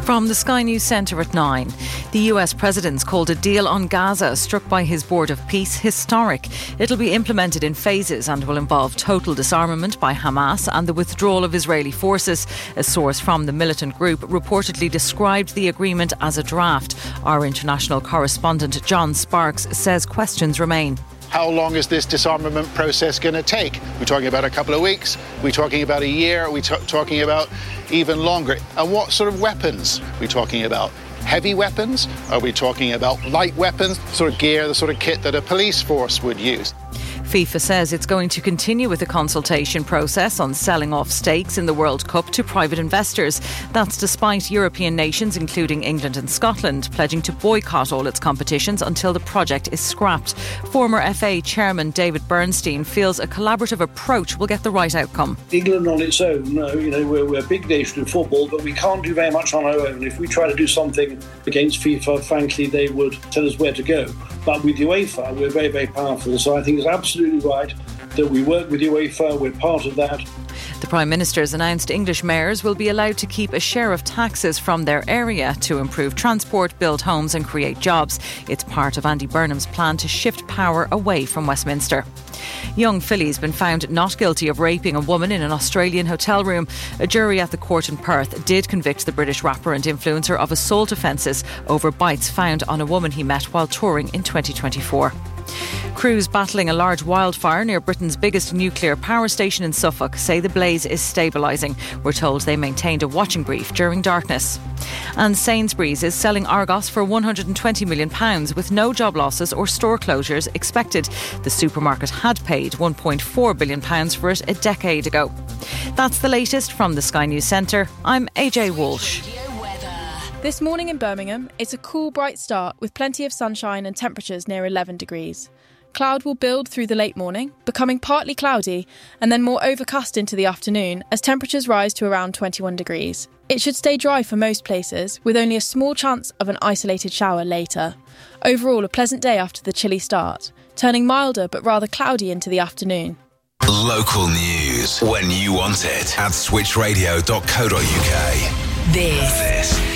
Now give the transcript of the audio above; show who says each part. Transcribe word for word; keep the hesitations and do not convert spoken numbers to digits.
Speaker 1: From the Sky News Centre at nine. The U S President's called a deal on Gaza struck by his Board of Peace historic. It'll be implemented in phases and will involve total disarmament by Hamas and the withdrawal of Israeli forces. A source from the militant group reportedly described the agreement as a draft. Our international correspondent John Sparks says questions remain.
Speaker 2: How long is this disarmament process going to take? We're talking about a couple of weeks. We're talking about a year. We're t- talking about even longer. And what sort of weapons are we talking about? Heavy weapons? Are we talking about light weapons? The sort of gear, the sort of kit that a police force would use?
Speaker 1: FIFA says it's going to continue with the consultation process on selling off stakes in the World Cup to private investors. That's despite European nations, including England and Scotland, pledging to boycott all its competitions until the project is scrapped. Former F A Chairman David Bernstein feels a collaborative approach will get the right outcome.
Speaker 3: England on its own, uh, you know, we're, we're a big nation in football, but we can't do very much on our own. If we try to do something against FIFA, frankly, they would tell us where to go. But with UEFA, we're very, very powerful. So I think it's absolutely right that we work with UEFA. We're part of that.
Speaker 1: The Prime Minister has announced English mayors will be allowed to keep a share of taxes from their area to improve transport, build homes and create jobs. It's part of Andy Burnham's plan to shift power away from Westminster. Young Philly's been found not guilty of raping a woman in an Australian hotel room. A jury at the court in Perth did convict the British rapper and influencer of assault offences over bites found on a woman he met while touring in twenty twenty-four. Crews battling a large wildfire near Britain's biggest nuclear power station in Suffolk say the blaze is stabilising. We're told they maintained a watching brief during darkness. And Sainsbury's is selling Argos for one hundred twenty million pounds with no job losses or store closures expected. The supermarket had paid one point four billion pounds for it a decade ago. That's the latest from the Sky News Centre. I'm A J Walsh.
Speaker 4: This morning in Birmingham, it's a cool, bright start with plenty of sunshine and temperatures near eleven degrees. Cloud will build through the late morning, becoming partly cloudy and then more overcast into the afternoon as temperatures rise to around twenty-one degrees. It should stay dry for most places, with only a small chance of an isolated shower later. Overall, a pleasant day after the chilly start, turning milder but rather cloudy into the afternoon.
Speaker 5: Local news when you want it at switch radio dot co dot uk.
Speaker 6: This,
Speaker 5: this